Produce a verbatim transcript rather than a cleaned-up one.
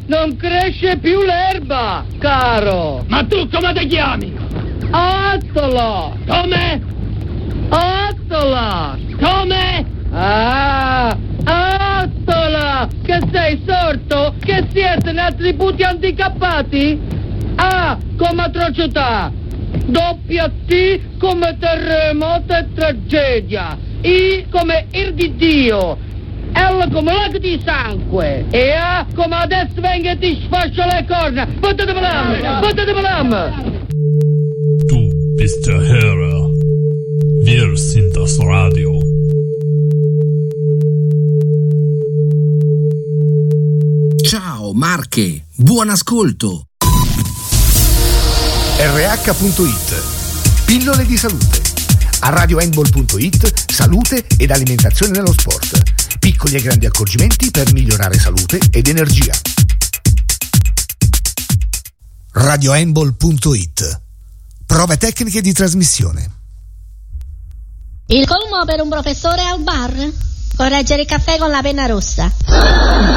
non cresce più l'erba, caro. Ma tu come ti chiami? Attola. Come? Attola. Come? Ah, Attola. Che sei sordo? Che siete in attributi handicappati? A come atrocità. Doppia T come terremoto e tragedia. I come ir di Dio. L come lago di sangue. E A come adesso venga e ti sfascia le corna. Potete l'am, potete l'am. Du bist der Hörer. Wir sind das Radio. Ciao Marche, buon ascolto. R H punto it. Pillole di salute. A radio handball punto it, salute ed alimentazione nello sport. Piccoli e grandi accorgimenti per migliorare salute ed energia. radio handball punto it. Prove tecniche di trasmissione. Il colmo per un professore al bar? Correggere il caffè con la penna rossa.